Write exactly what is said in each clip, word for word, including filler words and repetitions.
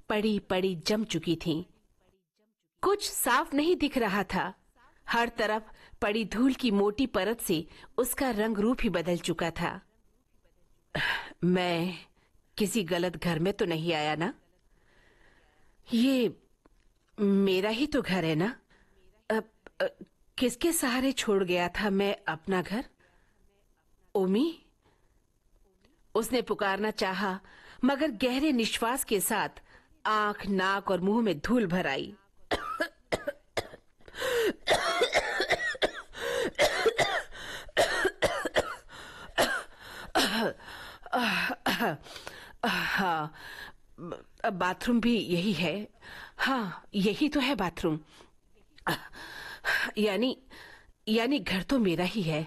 पड़ी पड़ी जम चुकी थीं। कुछ साफ नहीं दिख रहा था। हर तरफ पड़ी धूल की मोटी परत से उसका रंग रूप ही बदल चुका था। मैं किसी गलत घर में तो नहीं आया ना? ये मेरा ही तो घर है ना? अब अ, किसके सहारे छोड़ गया था मैं अपना घर? ओमी? उसने पुकारना चाहा, मगर गहरे निश्वास के साथ आंख, नाक और मुंह में धूल भर आई। हाँ, बाथरूम भी यही है। हाँ, यही तो है बाथरूम। यानी यानी घर तो मेरा ही है।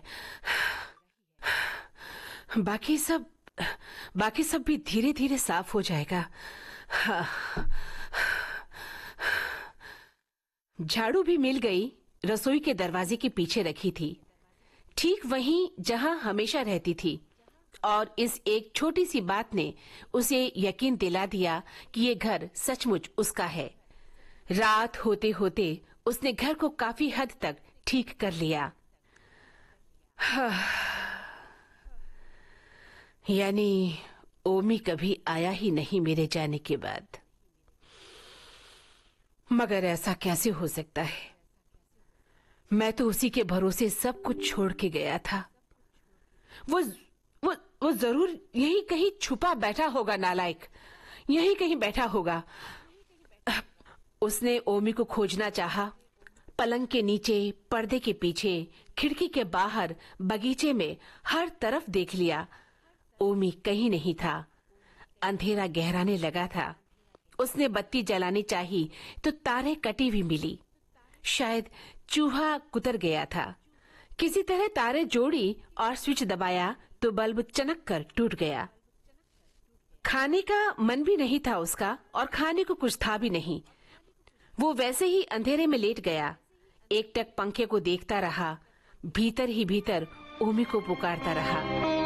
बाकी सब बाकी सब भी धीरे धीरे साफ हो जाएगा। हाँ। झाड़ू भी मिल गई। रसोई के दरवाजे के पीछे रखी थी, ठीक वहीं जहां हमेशा रहती थी। और इस एक छोटी सी बात ने उसे यकीन दिला दिया कि ये घर सचमुच उसका है। रात होते होते उसने घर को काफी हद तक ठीक कर लिया। यानी ओमी कभी आया ही नहीं मेरे जाने के बाद। मगर ऐसा कैसे हो सकता है? मैं तो उसी के भरोसे सब कुछ छोड़ के गया था। वो वो वो जरूर यही कहीं छुपा बैठा होगा, नालायक। यही कहीं बैठा होगा। उसने ओमी को खोजना चाहा। पलंग के नीचे, पर्दे के पीछे, खिड़की के बाहर, बगीचे में, हर तरफ देख लिया। ओमी कहीं नहीं था। अंधेरा गहराने लगा था। उसने बत्ती जलानी चाही तो तारे कटी हुई मिली। शायद चूहा कुतर गया था। किसी तरह तारे जोड़ी और स्विच दबाया तो बल्ब चनक कर टूट गया। खाने का मन भी नहीं था उसका, और खाने को कुछ था भी नहीं। वो वैसे ही अंधेरे में लेट गया। एकटक पंखे को देखता रहा। भीतर ही भीतर ओमी को पुकारता रहा।